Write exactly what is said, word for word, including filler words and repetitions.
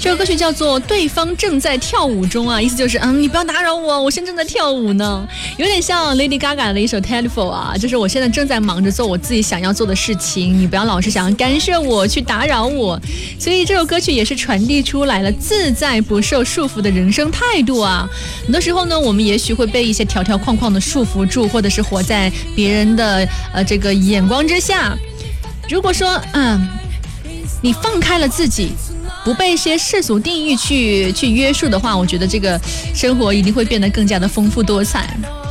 这首歌曲叫做《对方正在跳舞中》啊，意思就是嗯，你不要打扰我，我现在正在跳舞呢，有点像 Lady Gaga 的一首 Telephone 啊，就是我现在正在忙着做我自己想要做的事情，你不要老是想要干涉我，去打扰我。所以这首歌曲也是传递出来了自在不受束缚的人生态度啊。很多时候呢，我们也许会被一些条条框框的束缚住，或者是活在别人的呃这个眼光之下。如果说嗯，你放开了自己，不被一些世俗定义去去约束的话，我觉得这个生活一定会变得更加的丰富多彩。